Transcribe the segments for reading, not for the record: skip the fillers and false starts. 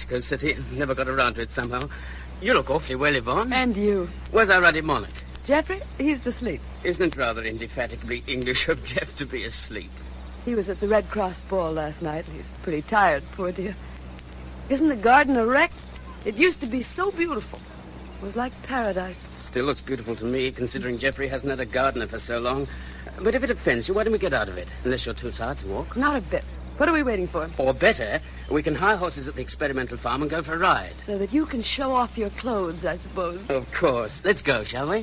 Mexico City. Never got around to it somehow. You look awfully well, Yvonne. And you. Where's our ruddy monarch? Jeffrey, he's asleep. Isn't it rather indefatigably English of Jeff to be asleep? He was at the Red Cross ball last night. He's pretty tired, poor dear. Isn't the garden a wreck? It used to be so beautiful. It was like paradise. Still looks beautiful to me, considering Jeffrey hasn't had a gardener for so long. But if it offends you, why don't we get out of it? Unless you're too tired to walk. Not a bit. What are we waiting for? Or better, we can hire horses at the experimental farm and go for a ride. So that you can show off your clothes, I suppose. Of course. Let's go, shall we?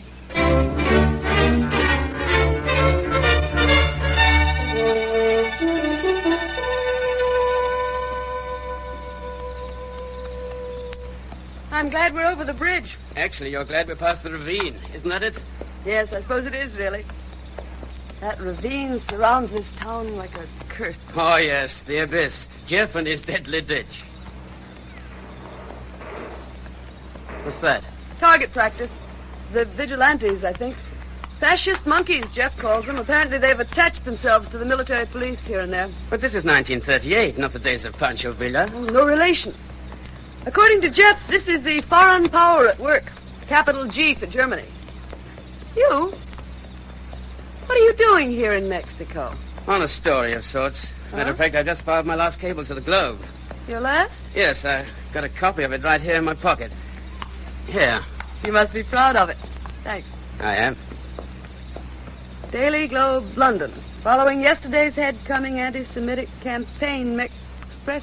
I'm glad we're over the bridge. Actually, you're glad we're past the ravine. Isn't that it? Yes, I suppose it is, really. That ravine surrounds this town like a curse. Oh, yes, the abyss. Jeff and his deadly ditch. What's that? Target practice. The vigilantes, I think. Fascist monkeys, Jeff calls them. Apparently they've attached themselves to the military police here and there. But this is 1938, not the days of Pancho Villa. Oh, no relation. According to Jeff, this is the foreign power at work. Capital G for Germany. You? What are you doing here in Mexico? On a story of sorts. Matter of fact, I just filed my last cable to the Globe. Your last? Yes, I got a copy of it right here in my pocket. Here. You must be proud of it. Thanks. I am. Daily Globe, London. Following yesterday's head-coming anti-Semitic campaign, express...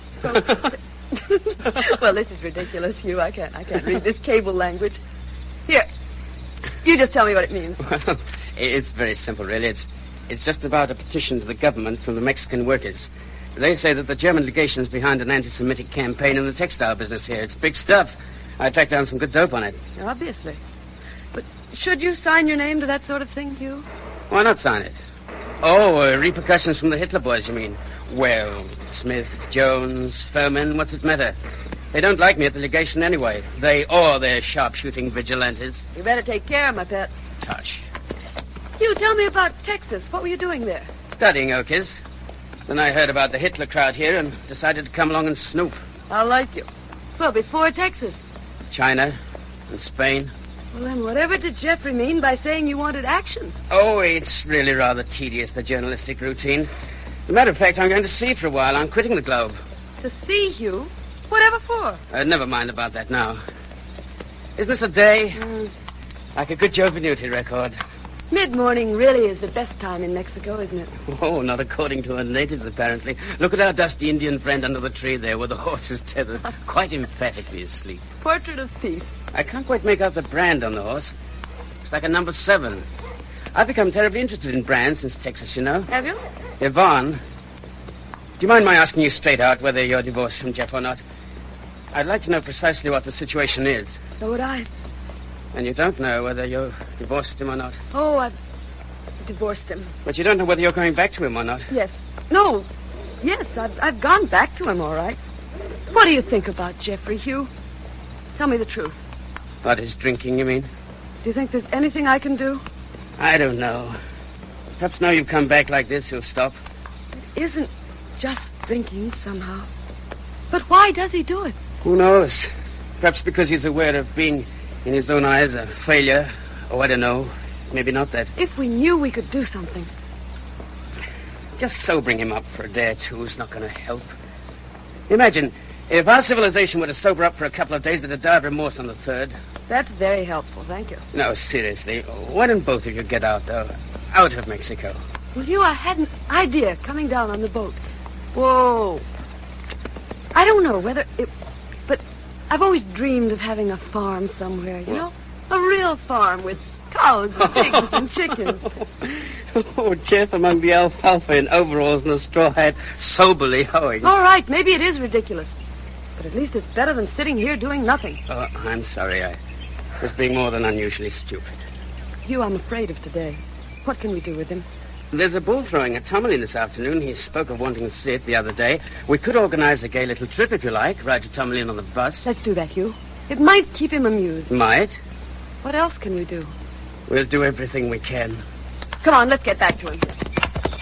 Well, this is ridiculous, Hugh. I can't read this cable language. Here. You just tell me what it means. Well, it's very simple, really. It's just about a petition to the government from the Mexican workers. They say that the German legation's behind an anti-Semitic campaign in the textile business here. It's big stuff. I tracked down some good dope on it. Obviously. But should you sign your name to that sort of thing, Hugh? Why not sign it? Oh, repercussions from the Hitler boys, you mean? Well, Smith, Jones, Furman, what's it matter? They don't like me at the legation anyway. They or their sharpshooting vigilantes. You better take care, my pet. Tush. Hugh, tell me about Texas. What were you doing there? Studying Okies. Then I heard about the Hitler crowd here and decided to come along and snoop. I like you. Well, before Texas. China and Spain. Well, then whatever did Jeffrey mean by saying you wanted action? Oh, it's really rather tedious, the journalistic routine. As a matter of fact, I'm going to sea for a while. I'm quitting the Globe. To sea, Hugh? Whatever for? Never mind about that now. Isn't this a day? Like a good Joe Venuti record. Mid-morning really is the best time in Mexico, isn't it? Oh, not according to our natives, apparently. Look at our dusty Indian friend under the tree there with the horses tethered, quite emphatically asleep. Portrait of peace. I can't quite make out the brand on the horse. It's like a number 7. I've become terribly interested in brands since Texas, you know. Have you? Yvonne, do you mind my asking you straight out whether you're divorced from Jeff or not? I'd like to know precisely what the situation is. So would I. And you don't know whether you divorced him or not? Oh, I've divorced him. But you don't know whether you're going back to him or not? Yes. No. Yes, I've gone back to him, all right. What do you think about Jeffrey, Hugh? Tell me the truth. About his drinking, you mean? Do you think there's anything I can do? I don't know. Perhaps now you've come back like this, he'll stop. It isn't just drinking, somehow. But why does he do it? Who knows? Perhaps because he's aware of being, in his own eyes, a failure. Oh, I don't know. Maybe not that. If we knew we could do something. Just sobering him up for a day or two is not going to help. Imagine, if our civilization were to sober up for a couple of days, it'd die of remorse on the 3rd. That's very helpful, thank you. No, seriously. Why don't both of you get out, though? Out of Mexico. Well, Hugh, I had an idea coming down on the boat. Whoa. I don't know whether it... But I've always dreamed of having a farm somewhere, you know? A real farm with cows and pigs and chickens. Oh, Jeff among the alfalfa in overalls and a straw hat, soberly hoeing. All right, maybe it is ridiculous. But at least it's better than sitting here doing nothing. Oh, I'm sorry. I was being more than unusually stupid. Hugh, I'm afraid of today. What can we do with him? There's a bull throwing at Tomerley this afternoon. He spoke of wanting to see it the other day. We could organize a gay little trip, if you like. Ride to Tomerley on the bus. Let's do that, Hugh. It might keep him amused. Might. What else can we do? We'll do everything we can. Come on, let's get back to him.